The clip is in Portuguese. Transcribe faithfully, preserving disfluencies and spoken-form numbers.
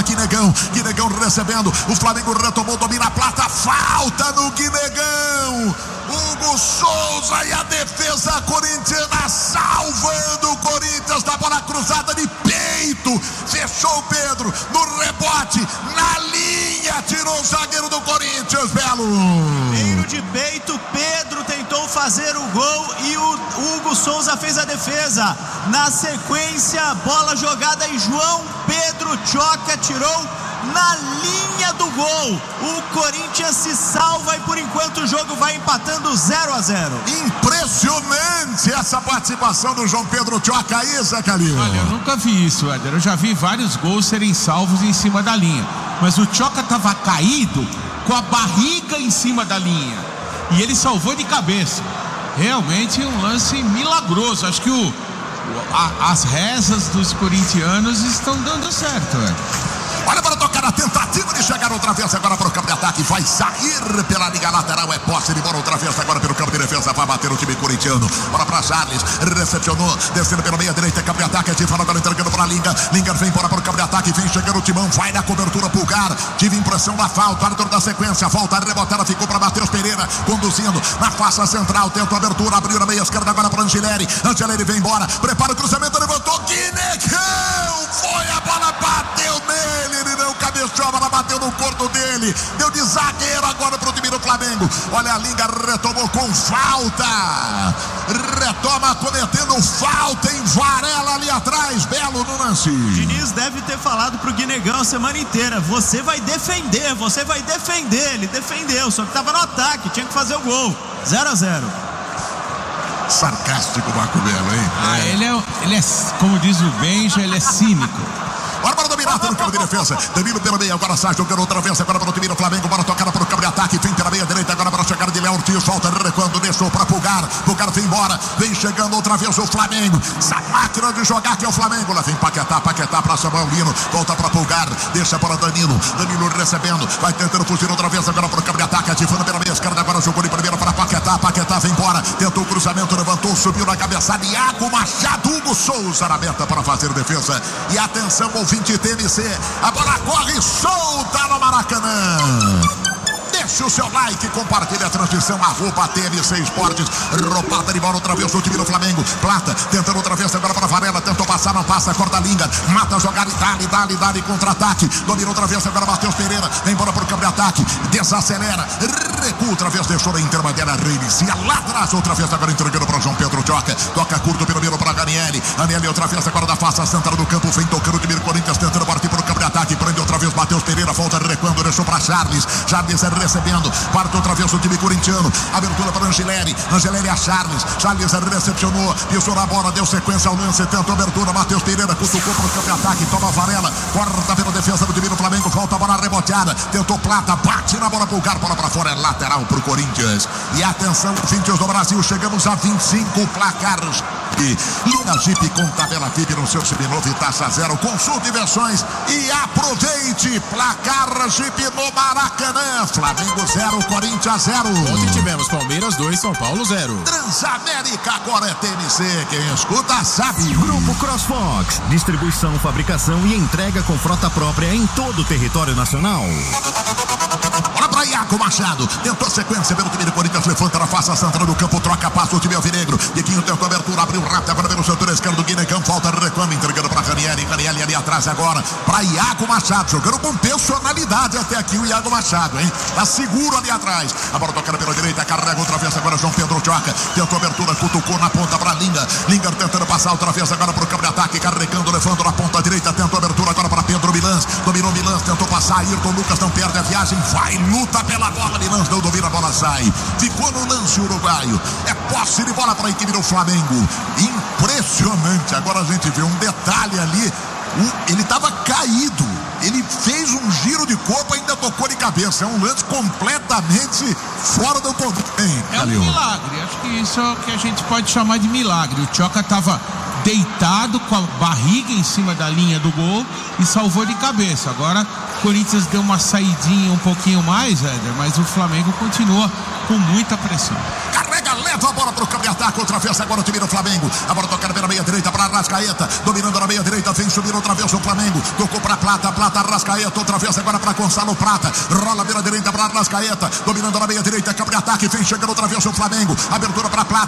Guinegão. Guinegão recebendo. O Flamengo retomou, domina a Plata. Falta no Guinegão. Hugo Souza e a defesa corintiana salvando o Corinthians da bola cruzada de peito. Fechou o Pedro no rebote, na linha, tirou o zagueiro do Corinthians, Belo. Tiro de peito, Pedro tentou fazer o gol e o Hugo Souza fez a defesa. Na sequência, bola jogada em João Pedro Choca, tirou na linha do gol. O Corinthians se salva e por enquanto o jogo vai empatando zero a zero. Impressionante essa participação do João Pedro Choca aí, Zé Calil. Olha, eu nunca vi isso, Éder. Eu já vi vários gols serem salvos em cima da linha, mas o Choca estava caído com a barriga em cima da linha e ele salvou de cabeça. Realmente um lance milagroso. Acho que o, a, as rezas dos corintianos estão dando certo, Éder. Olha para tocar a tentativa de chegar outra vez agora para o campo de ataque. Vai sair pela liga lateral. É posse de bola outra vez agora pelo campo de defesa. Vai bater o time corintiano. Bola para Charles. Recepcionou. Descendo pela meia direita. Campo de ataque. De fora agora entregando para a Linga. Linga vem embora para o campo de ataque. Vem chegando o Timão. Vai na cobertura Pulgar. Tive impressão da falta. Árbitro da sequência. Volta a rebotada. Ficou para Matheus Pereira. Conduzindo na face central. Tenta a abertura. Abriu na meia esquerda agora para Angeleri. Angeleri vem embora. Prepara o cruzamento. Levantou. Guinegão. Foi a bola. Bateu nele. Ele não cabeceou, a bola bateu no corpo dele. Deu de zagueiro agora pro time do Flamengo. Olha, a Linga retomou com falta. Retoma cometendo falta em Varela ali atrás. Belo no lance. Diniz deve ter falado pro Guinegão a semana inteira: você vai defender, você vai defender. Ele defendeu, só que tava no ataque, tinha que fazer o gol. zero a zero. Sarcástico o Marco Belo, hein? Ah, é. Ele, é, ele é, como diz o Benja, ele é cínico. Bora para dominar no campo de defesa. Danilo pela meia, agora sai jogando outra vez. Agora para o time do Flamengo. Bora tocar para o campo de ataque. Vem pela meia direita. Agora para a chegada de Léo Ortiz. Volta recuando. Deixou para Pulgar. Pulgar vem embora. Vem chegando outra vez o Flamengo. Essa máquina de jogar que é o Flamengo. Lá vem Paquetá. Paquetá para Samuel Lino. Volta para Pulgar. Deixa para Danilo. Danilo recebendo. Vai tentando fugir outra vez. Agora para o campo de ataque. Ativando pela meia esquerda. Agora jogou de primeira para Paquetá. Paquetá vem embora. Tentou o cruzamento. Levantou. Subiu na cabeçada. Iago Machado. Hugo Souza na meta para fazer defesa. E atenção, ouvinte T M C. A bola corre solta no Maracanã. Deixe o seu like, compartilhe a transmissão, arroba T M C Esportes. Roubada de bola outra vez o time do Flamengo. Plata tentando outra vez agora para Varela. Tentou passar, não passa, corta a Linga. Mata a jogada e dá-lhe, dá-lhe, dá-lhe contra-ataque. Domina outra vez agora Matheus Pereira. Vem embora para o campo de ataque. Desacelera. Recua outra vez, deixou a intermediária. Reinicia lá atrás outra vez agora entregando para João Pedro Choca. Toca curto pelo meio para Ganiele. Ganiele outra vez agora da face central do campo. Vem tocando o time do Corinthians. Tentando partir para o campo de ataque. Prende outra vez Matheus Pereira. Volta recuando. Deixou para Charles. Charles é recebendo, parte outra vez o time corintiano, abertura para Angeleri, Angeleri a Charles, Charles recepcionou, pisou na bola, deu sequência ao lance, tentou abertura, Matheus Pereira cutucou para o campo de ataque, toma Varela, corta pela defesa do time do Flamengo, volta a bola reboteada, tentou Plata, bate na bola Pulgar, bola para fora, é lateral para o Corinthians. E atenção, vinte do Brasil, chegamos a vinte e cinco placares. E Linha Jeep com tabela F I P no seu seminovo e taxa zero. Consulte versões e aproveite. Placar Jeep no Maracanã. Flamengo zero, Corinthians zero. Ontem tivemos Palmeiras dois, São Paulo zero. Transamérica agora é T M C. Quem escuta sabe. Grupo CrossFox. Distribuição, fabricação e entrega com frota própria em todo o território nacional. Bora pra Iago Machado. Tentou a sequência pelo time do Corinthians. Levanta na face central do campo. Troca, passa o time alvinegro. Biquinho tentou a abertura. Abriu rápido agora pelo setor esquerdo. Guinegão. Falta reclama. Entregando pra Ranieri. Ranieri ali atrás agora. Pra Iago Machado. Jogando com personalidade até aqui o Iago Machado, hein? Tá seguro ali atrás. A bola tocada pela direita. Carrega outra vez agora João Pedro Choca. Tentou a abertura. Cutucou na ponta pra Linga. Linga tentando passar outra vez agora pro campo de ataque. Carregando, levando na ponta direita. Tentou a abertura agora pra Pedro Milans. Dominou Milans. Tentou passar. Ayrton Lucas não perde a viagem. Vai, luta pela bola. Milans não domina, a bola sai. Ficou no lance uruguaio. É posse de bola para a equipe do Flamengo. Impressionante. Agora a gente vê um detalhe ali. Ele estava caído. Ele fez um giro de corpo, ainda tocou de cabeça. É um lance completamente fora do controle. É um milagre. Acho que isso é o que a gente pode chamar de milagre. O Choca estava deitado com a barriga em cima da linha do gol e salvou de cabeça. Agora o Corinthians deu uma saidinha um pouquinho mais, Éder, mas o Flamengo continua com muita pressão. Carrega leva a bola pro campo de ataque, outra vez agora o time do Flamengo. A bola tocada pela meia direita para Arrascaeta, dominando na meia direita, vem subir outra vez o Flamengo. Tocou para Plata, Plata, Arrascaeta, outra vez agora para Gonçalo Prata. Rola pela direita para Arrascaeta, dominando na meia direita, campo de ataque, vem chegando outra vez o Flamengo. Abertura para Plata.